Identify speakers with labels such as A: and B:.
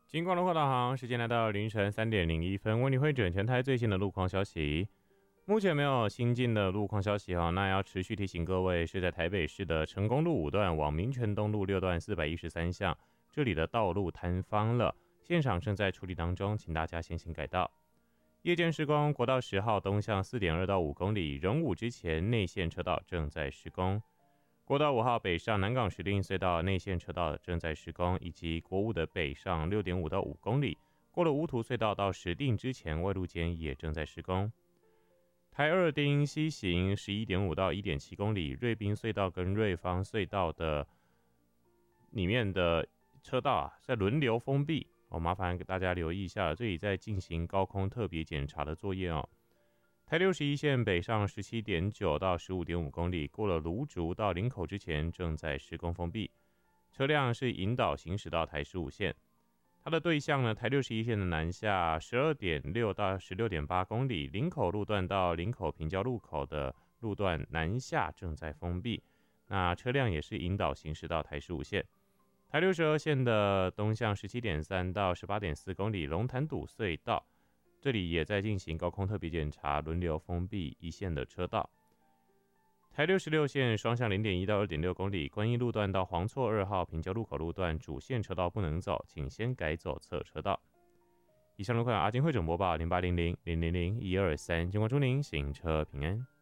A: 金光路货导航，时间来到凌晨3:01，为你会整全台最新的路况消息。目前没有新进的路况消息那要持续提醒各位，是在台北市的成功路5段往民权东路6段413巷，这里的道路坍方了，现场正在处理当中，请大家先行改道。夜间施工，国道10号东向4.2到5公里，荣武之前内线车道正在施工。国道5号北上南港石碇隧道内线车道正在施工，以及国五的北上6.5到5公里，过了乌涂隧道到石碇之前外路间也正在施工。台二丁西行11.5到1.7公里，瑞滨隧道跟瑞芳隧道的里面的车道在轮流封闭，麻烦给大家留意一下，这里在进行高空特别检查的作业台61线北上17.9到15.5公里，过了芦竹到林口之前正在施工封闭，车辆是引导行驶到台15线。它的对象呢，台61线的南下12.6到16.8公里，林口路段到林口平交路口的路段南下正在封闭，那车辆也是引导行驶到台15线。台62线的东向17.3到18.4公里，龙潭堵隧道，这里也在进行高空特别检查，轮流封闭一线的车道。台66线双向0.1到2.6公里，观音路段到黄厝2号平交路口路段主线车道不能走，请先改走侧车道。以上路况阿金汇总播报0800000123，金光祝您行车平安。